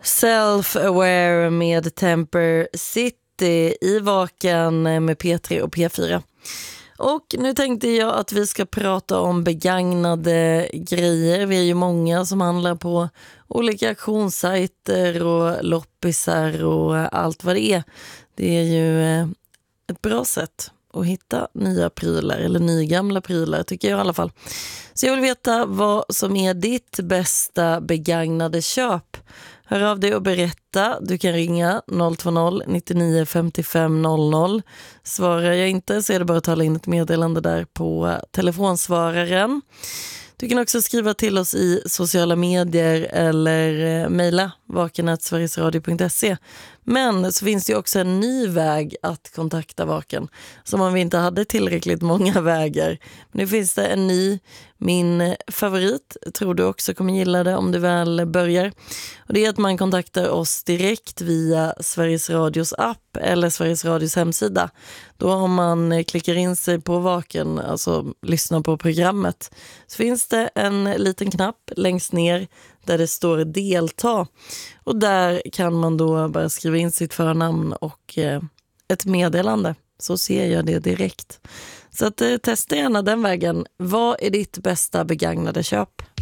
Self-Aware med Temper City i Vaken med P3 och P4. Och nu tänkte jag att vi ska prata om begagnade grejer. Vi är ju många som handlar på olika auktionssajter och loppisar och allt vad det är. Det är ju ett bra sätt att hitta nya prylar eller nygamla prylar, tycker jag i alla fall. Så jag vill veta vad som är ditt bästa begagnade köp. Hör av dig och berätta. Du kan ringa 020-99 55 00. Svarar jag inte så är det bara att tala in ett meddelande där på telefonsvararen. Du kan också skriva till oss i sociala medier eller mejla vaken@sverigesradio.se. Men så finns det ju också en ny väg att kontakta Vaken, som om vi inte hade tillräckligt många vägar. Men nu finns det en ny, min favorit, tror du också kommer gilla det om du väl börjar. Och det är att man kontaktar oss direkt via Sveriges Radios app eller Sveriges Radios hemsida. Då om man klickar in sig på Vaken, alltså lyssnar på programmet, så finns det en liten knapp längst ner där det står delta. Och där kan man då bara skriva in sitt förnamn och ett meddelande. Så ser jag det direkt. Så att, testa gärna den vägen. Vad är ditt bästa begagnade köp?